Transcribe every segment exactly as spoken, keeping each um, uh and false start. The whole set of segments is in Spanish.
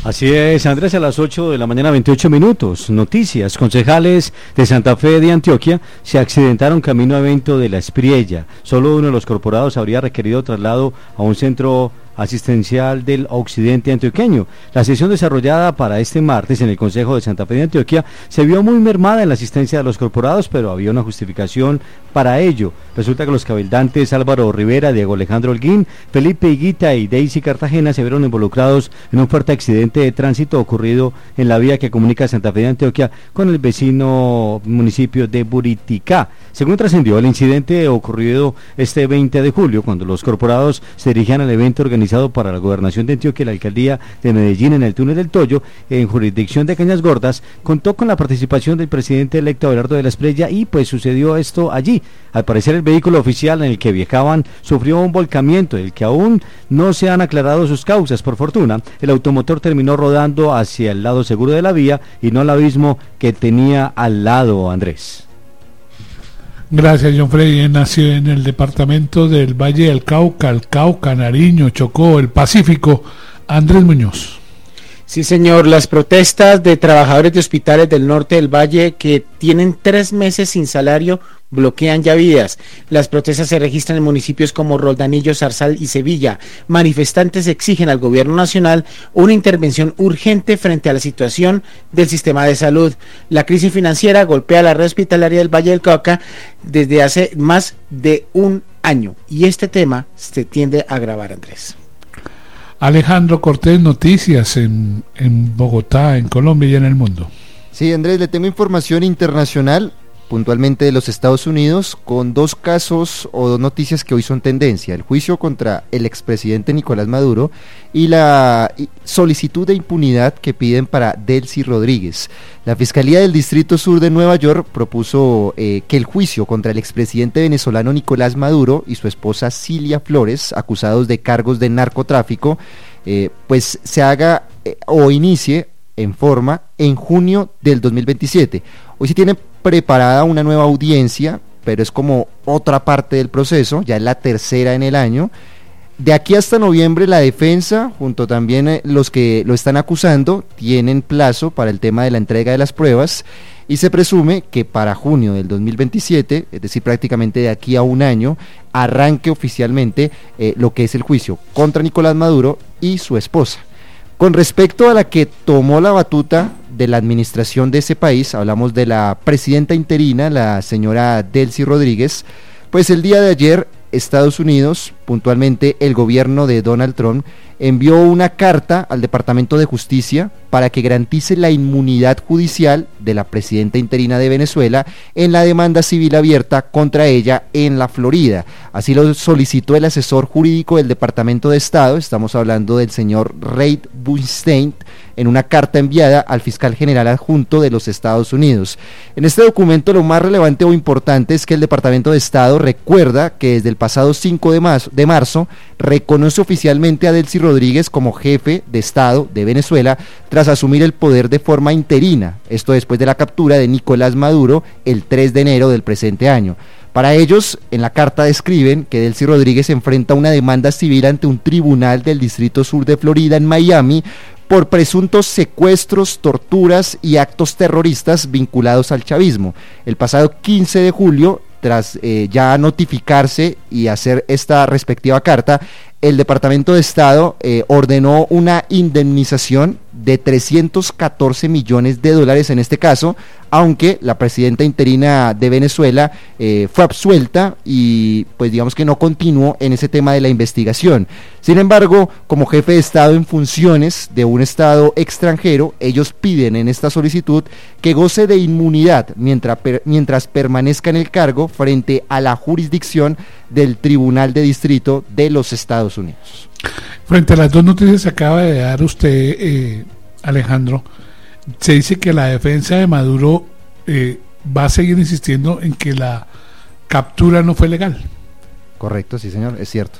Así es, Andrés, a las ocho de la mañana, veintiocho minutos. Noticias. Concejales de Santa Fe de Antioquia se accidentaron camino a evento de La Espriella. Solo uno de los corporados habría requerido traslado a un centro asistencial del occidente antioqueño. La sesión desarrollada para este martes en el Consejo de Santa Fe de Antioquia se vio muy mermada en la asistencia de los corporados, pero había una justificación para ello. Resulta que los cabildantes Álvaro Rivera, Diego Alejandro Holguín, Felipe Higuita y Daisy Cartagena se vieron involucrados en un fuerte accidente de tránsito ocurrido en la vía que comunica Santa Fe de Antioquia con el vecino municipio de Buriticá. Según trascendió, el incidente ocurrido este veinte de julio, cuando los corporados se dirigían al evento organizado para la gobernación de Antioquia y la alcaldía de Medellín en el túnel del Toyo, en jurisdicción de Cañas Gordas, contó con la participación del presidente electo Abelardo de la Espriella y pues sucedió esto allí. Al parecer el vehículo oficial en el que viajaban sufrió un volcamiento, del que aún no se han aclarado sus causas. Por fortuna, el automotor terminó rodando hacia el lado seguro de la vía y no al abismo que tenía al lado, Andrés. Gracias, John Freddy. Nació en el departamento del Valle del Cauca, el Cauca, Nariño, Chocó, el Pacífico. Andrés Muñoz. Sí, señor, las protestas de trabajadores de hospitales del norte del Valle que tienen tres meses sin salario bloquean ya vías. Las protestas se registran en municipios como Roldanillo, Zarzal y Sevilla. Manifestantes exigen al gobierno nacional una intervención urgente frente a la situación del sistema de salud. La crisis financiera golpea la red hospitalaria del Valle del Cauca desde hace más de un año y este tema se tiende a agravar, Andrés. Alejandro Cortés, noticias en, en Bogotá, en Colombia y en el mundo. Sí, Andrés, le tengo información internacional, puntualmente de los Estados Unidos, con dos casos o dos noticias que hoy son tendencia: el juicio contra el expresidente Nicolás Maduro y la solicitud de impunidad que piden para Delcy Rodríguez. La Fiscalía del Distrito Sur de Nueva York propuso eh, que el juicio contra el expresidente venezolano Nicolás Maduro y su esposa Cilia Flores, acusados de cargos de narcotráfico, eh, pues se haga eh, o inicie en forma en junio del dos mil veintisiete. Hoy se tiene preparada una nueva audiencia, pero es como otra parte del proceso, ya es la tercera en el año. De aquí hasta noviembre la defensa, junto también eh, los que lo están acusando, tienen plazo para el tema de la entrega de las pruebas y se presume que para junio del dos mil veintisiete, es decir, prácticamente de aquí a un año, arranque oficialmente eh, lo que es el juicio contra Nicolás Maduro y su esposa. Con respecto a la que tomó la batuta de la administración de ese país, hablamos de la presidenta interina, la señora Delcy Rodríguez, pues el día de ayer Estados Unidos, puntualmente el gobierno de Donald Trump, envió una carta al Departamento de Justicia para que garantice la inmunidad judicial de la presidenta interina de Venezuela en la demanda civil abierta contra ella en la Florida. Así lo solicitó el asesor jurídico del Departamento de Estado, estamos hablando del señor Reid Bunstein, en una carta enviada al fiscal general adjunto de los Estados Unidos. En este documento lo más relevante o importante es que el Departamento de Estado recuerda que desde el pasado cinco de marzo, de marzo reconoce oficialmente a Delcy Rodríguez como jefe de Estado de Venezuela tras asumir el poder de forma interina, esto después de la captura de Nicolás Maduro el tres de enero del presente año. Para ellos, en la carta describen que Delcy Rodríguez enfrenta una demanda civil ante un tribunal del Distrito Sur de Florida en Miami por presuntos secuestros, torturas y actos terroristas vinculados al chavismo. El pasado quince de julio, tras eh, ya notificarse y hacer esta respectiva carta, el Departamento de Estado eh, ordenó una indemnización de trescientos catorce millones de dólares en este caso, aunque la presidenta interina de Venezuela eh, fue absuelta y pues digamos que no continuó en ese tema de la investigación. Sin embargo, como jefe de Estado en funciones de un Estado extranjero, ellos piden en esta solicitud que goce de inmunidad mientras, per, mientras permanezca en el cargo frente a la jurisdicción del Tribunal de Distrito de los Estados Unidos. Frente a las dos noticias que acaba de dar usted, eh, Alejandro, se dice que la defensa de Maduro eh, va a seguir insistiendo en que la captura no fue legal. Correcto, sí señor, es cierto.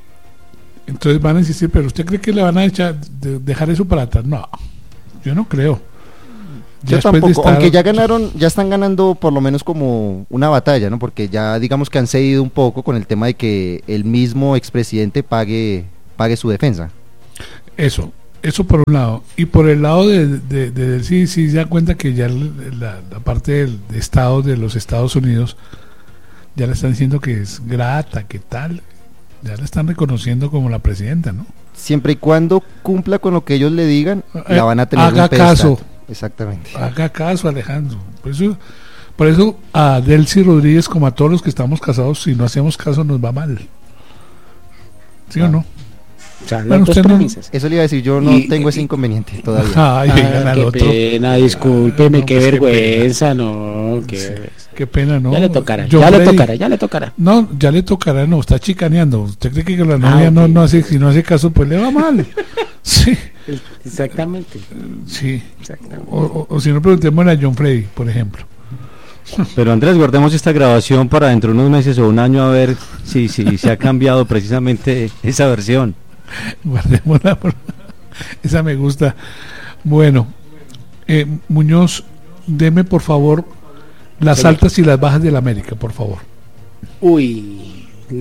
Entonces van a insistir, pero ¿usted cree que le van a echar, de, dejar eso para atrás? No, yo no creo. Ya yo tampoco, estar... aunque ya ganaron, ya están ganando por lo menos como una batalla, ¿no? Porque ya digamos que han cedido un poco con el tema de que el mismo expresidente pague, pague su defensa. Eso. eso por un lado. Y por el lado de, de, de, de sí, sí se da cuenta que ya la, la parte del de Estado de los Estados Unidos ya le están diciendo que es grata, que tal, ya la están reconociendo como la presidenta, ¿no? Siempre y cuando cumpla con lo que ellos le digan, eh, la van a tener haga un pedestal. caso. Exactamente. Haga caso, Alejandro. Por eso, por eso a Delcy Rodríguez, como a todos los que estamos casados, si no hacemos caso nos va mal. ¿Sí ah. o no? O sea, bueno, usted no, eso le iba a decir, yo no y, tengo ese inconveniente todavía. Ay, ah, qué otro. pena, discúlpeme, no, qué pues vergüenza, qué no, qué, sí, qué pena, no. Ya le tocará, John ya Freddy, le tocará, ya le tocará. No, ya le tocará, no, está chicaneando. ¿Usted cree que la novia ah, no, okay. no hace, si no hace caso, pues le va mal? Sí. Exactamente. Sí. Exactamente. O, o, o si no, preguntémosle a John Freddy, por ejemplo. Pero Andrés, guardemos esta grabación para dentro de unos meses o un año a ver si, si se ha cambiado precisamente esa versión. Guardémosla, por... esa me gusta. Bueno, eh, Muñoz, deme por favor las sí. altas y las bajas del América, por favor. Uy,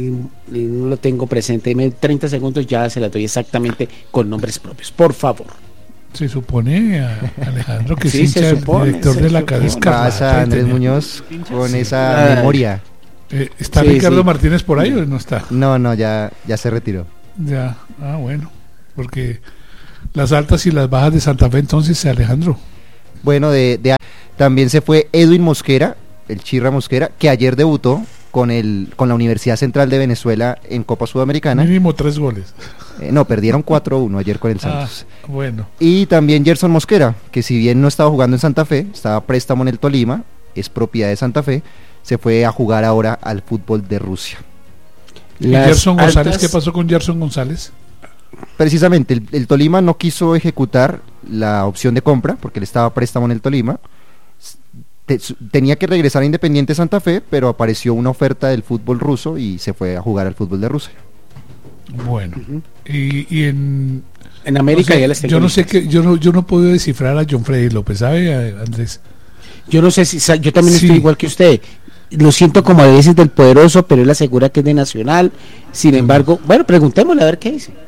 no lo tengo presente. En treinta segundos ya se la doy exactamente con nombres propios, por favor. Se supone, a Alejandro, que sí, es hincha, supone, el director de la Casa Pasa Andrés Muñoz con sí. esa Ay. memoria. Eh, ¿Está sí, Ricardo sí. Martínez por ahí o no está? No, no, ya, ya se retiró. Ya, ah, bueno, porque las altas y las bajas de Santa Fe, entonces, Alejandro. Bueno, de, de también se fue Edwin Mosquera, el Chirra Mosquera, que ayer debutó con el con la Universidad Central de Venezuela en Copa Sudamericana. Mínimo tres goles. Eh, no, perdieron cuatro uno ayer con el Santos. Ah, bueno. Y también Gerson Mosquera, que si bien no estaba jugando en Santa Fe, estaba a préstamo en el Tolima, es propiedad de Santa Fe, se fue a jugar ahora al fútbol de Rusia. ¿Y Gerson altas... González? ¿Qué pasó con Gerson González? Precisamente, el, el Tolima no quiso ejecutar la opción de compra, porque él estaba a préstamo en el Tolima. Te, tenía que regresar a Independiente Santa Fe, pero apareció una oferta del fútbol ruso y se fue a jugar al fútbol de Rusia. Bueno, uh-huh. y, y en en América no sé, ya les tengo yo no sé qué, yo no yo no puedo descifrar a John Freddy López, ¿sabe, Andrés? Yo no sé si yo también sí. estoy igual que usted. Lo siento como a veces del poderoso, pero él asegura que es de Nacional. Sin embargo, bueno, preguntémosle a ver qué dice.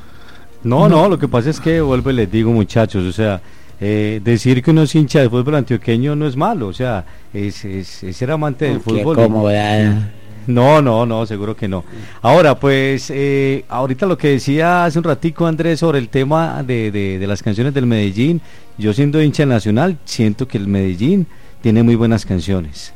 No, no, no, lo que pasa es que vuelvo y les digo, muchachos, o sea, eh, decir que uno es hincha de fútbol antioqueño no es malo, o sea, es, es, es ser amante del fútbol. ¿Cómo, eh? No, no, no, seguro que no. Ahora, pues, eh, ahorita lo que decía hace un ratico Andrés sobre el tema de, de, de las canciones del Medellín, yo siendo hincha nacional, siento que el Medellín tiene muy buenas canciones.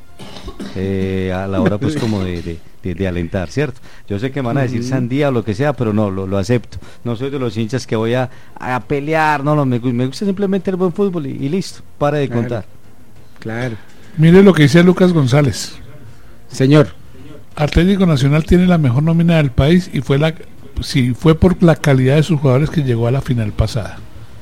Eh, a la hora pues como de, de, de, de alentar, ¿cierto? Yo sé que me van a decir uh-huh. sandía o lo que sea, pero no, lo, lo acepto. No soy de los hinchas que voy a, a pelear, no, no, me, me gusta simplemente el buen fútbol y, y listo, para de claro, contar. Claro. Mire lo que dice Lucas González. Señor. Atlético Nacional tiene la mejor nómina del país y fue la, si fue por la calidad de sus jugadores que llegó a la final pasada.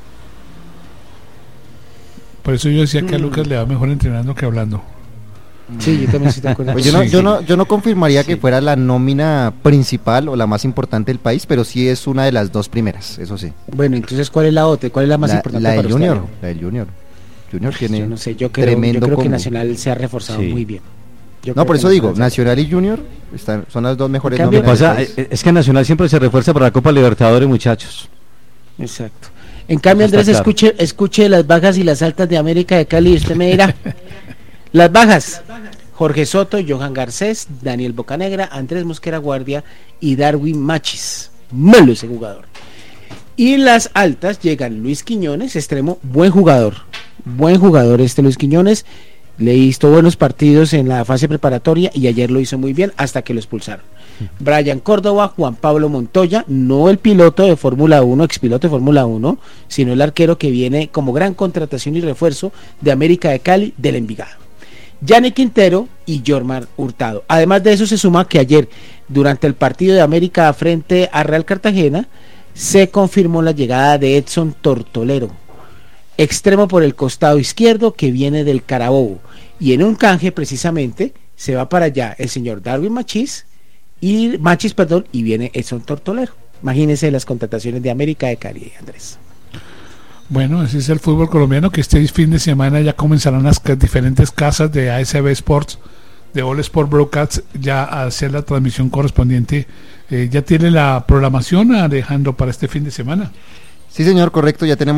Por eso yo decía que a Lucas le va mejor entrenando que hablando. Sí, yo también estoy de acuerdo. Pues yo, no, sí, yo, sí. no, yo no confirmaría sí. que fuera la nómina principal o la más importante del país, pero sí es una de las dos primeras, eso sí. Bueno, entonces, ¿cuál es la otra? ¿Cuál es la más la, importante la para del Junior, usted? la del Junior. Junior tiene yo no sé, yo creo, tremendo yo creo que combo. Nacional se ha reforzado sí. muy bien. Yo no, por eso digo, Nacional, Nacional y Junior están, son las dos mejores cambio, nóminas. Pasa, es que Nacional siempre se refuerza para la Copa Libertadores, muchachos. Exacto. En cambio, Andrés, claro. escuche, escuche las bajas y las altas de América de Cali y usted me dirá. Las bajas: Jorge Soto, Johan Garcés, Daniel Bocanegra, Andrés Mosquera Guardia y Darwin Machis. Malo ese jugador. Y las altas llegan Luis Quiñones, extremo, buen jugador. Buen jugador este Luis Quiñones. Le hizo buenos partidos en la fase preparatoria y ayer lo hizo muy bien hasta que lo expulsaron. Brian Córdoba, Juan Pablo Montoya, no el piloto de Fórmula uno, expiloto de Fórmula uno, sino el arquero que viene como gran contratación y refuerzo de América de Cali del Envigado. Yannick Quintero y Jormar Hurtado. Además de eso se suma que ayer, durante el partido de América frente a Real Cartagena, se confirmó la llegada de Edson Tortolero, extremo por el costado izquierdo que viene del Carabobo, y en un canje precisamente se va para allá el señor Darwin Machis y Machis, perdón, y viene Edson Tortolero. Imagínense las contrataciones de América de Cali, Andrés. Bueno, ese es el fútbol colombiano, que este fin de semana ya comenzarán las diferentes casas de A S B Sports, de All Sport Broadcast, ya a hacer la transmisión correspondiente. Eh, ¿Ya tiene la programación, Alejandro, para este fin de semana? Sí, señor, correcto, ya tenemos